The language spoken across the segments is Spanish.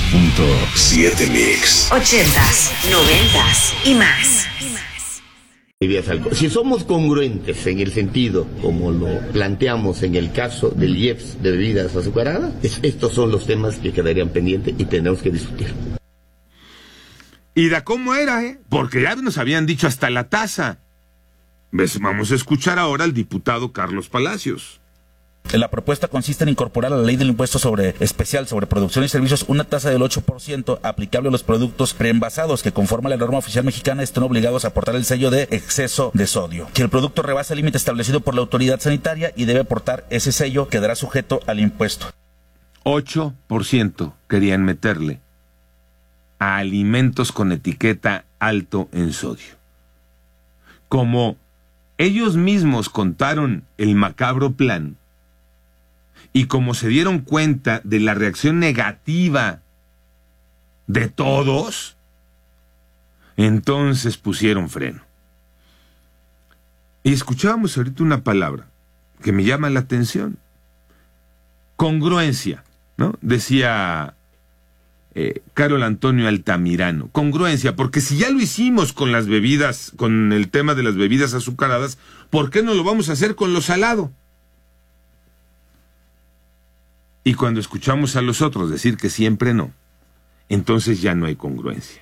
101.7 Mix. 80s, 90s y más. Si somos congruentes en el sentido, como lo planteamos en el caso del IEPS de bebidas azucaradas, estos son los temas que quedarían pendientes y tendremos que discutir. ¿Y de cómo era, Porque ya nos habían dicho hasta la tasa. Vamos a escuchar ahora al diputado Carlos Palacios. La propuesta consiste en incorporar a la ley del impuesto especial sobre producción y servicios una tasa del 8% aplicable a los productos preenvasados que, conforme a la norma oficial mexicana, estén obligados a portar el sello de exceso de sodio. Si el producto rebasa el límite establecido por la autoridad sanitaria y debe portar ese sello, quedará sujeto al impuesto. 8% querían meterle a alimentos con etiqueta alto en sodio. Como ellos mismos contaron el macabro plan, y como se dieron cuenta de la reacción negativa de todos, entonces pusieron freno. Y escuchábamos ahorita una palabra que me llama la atención. Congruencia, ¿no? Decía Carol Antonio Altamirano. Congruencia, porque si ya lo hicimos con las bebidas, con el tema de las bebidas azucaradas, ¿por qué no lo vamos a hacer con lo salado? Y cuando escuchamos a los otros decir que siempre no, entonces ya no hay congruencia.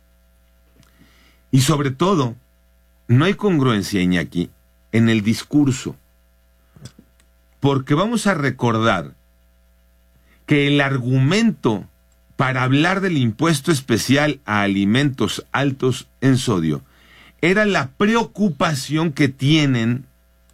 Y sobre todo, no hay congruencia, Iñaki, en el discurso. Porque vamos a recordar que el argumento para hablar del impuesto especial a alimentos altos en sodio era la preocupación que tienen,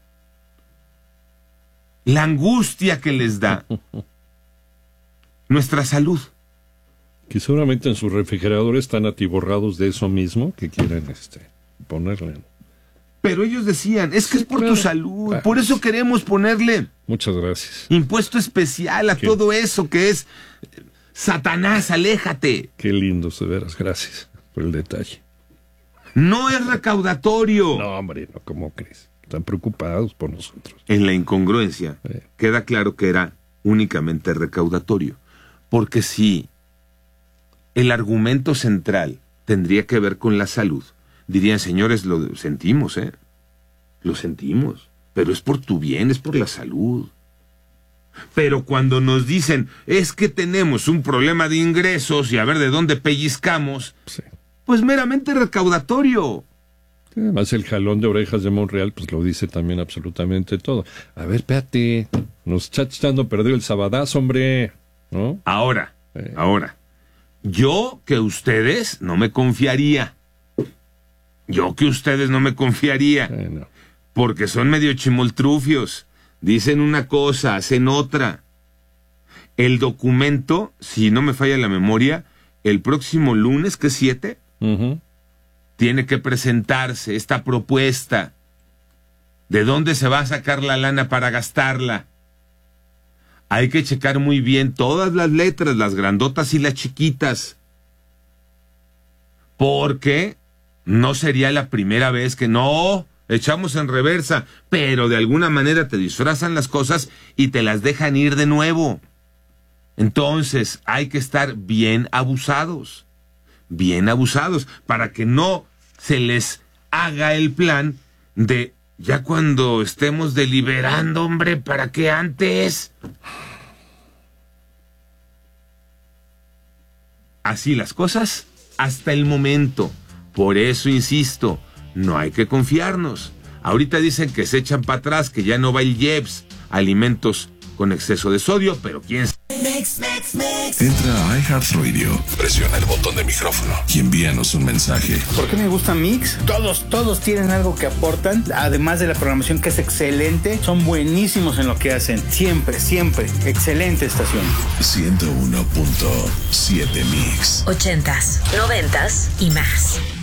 la angustia que les da nuestra salud. Que seguramente en sus refrigeradores están atiborrados de eso mismo que quieren ponerle. Pero ellos decían, es que es por tu salud, por eso queremos ponerle. Muchas gracias. Impuesto especial a todo eso que es Satanás, aléjate. Qué lindo, de veras, gracias por el detalle. No es recaudatorio. No, hombre, no, ¿cómo crees? Están preocupados por nosotros. En la incongruencia queda claro que era únicamente recaudatorio. Porque si el argumento central tendría que ver con la salud, dirían, señores, lo sentimos, lo sentimos, pero es por tu bien, es por la salud. Pero cuando nos dicen, es que tenemos un problema de ingresos y a ver de dónde pellizcamos, pues meramente recaudatorio. Además, el jalón de orejas de Monreal, pues lo dice también absolutamente todo. A ver, espérate, nos está echando a perder el sabadazo, hombre, ¿no? Ahora, yo que ustedes no me confiaría. No. Porque son medio chimoltrufios. Dicen una cosa, hacen otra. El documento, si no me falla la memoria, el próximo lunes, que es 7, tiene que presentarse esta propuesta. ¿De dónde se va a sacar la lana para gastarla? Hay que checar muy bien todas las letras, las grandotas y las chiquitas. Porque no sería la primera vez que echamos en reversa, pero de alguna manera te disfrazan las cosas y te las dejan ir de nuevo. Entonces hay que estar bien abusados, para que no se les haga el plan de ya cuando estemos deliberando, hombre, ¿para qué antes? Así las cosas hasta el momento. Por eso insisto, no hay que confiarnos. Ahorita dicen que se echan para atrás, que ya no va el IEPS, alimentos con exceso de sodio, pero quién sabe. Entra a iHeartRadio, presiona el botón de micrófono y envíanos un mensaje. ¿Por qué me gusta Mix? Todos tienen algo que aportan, además de la programación que es excelente, son buenísimos en lo que hacen. Siempre, excelente estación. 101.7 Mix. 80s, 90s y más.